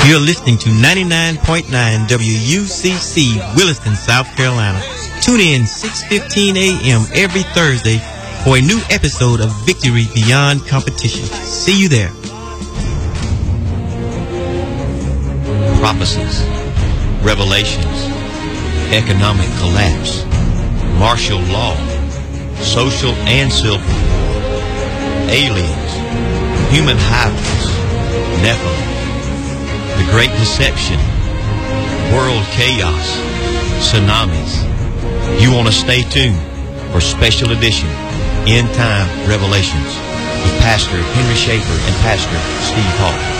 You're listening to 99.9 WUCC, Williston, South Carolina. Tune in 6:15 a.m. every Thursday for a new episode of Victory Beyond Competition. See you there. Prophecies, revelations, economic collapse, martial law, social and civil war, aliens, human hybrids, Nephilim, the Great Deception, world chaos, tsunamis. You want to stay tuned for special edition End Time Revelations with Pastor Henry Schaefer and Pastor Steve Hall.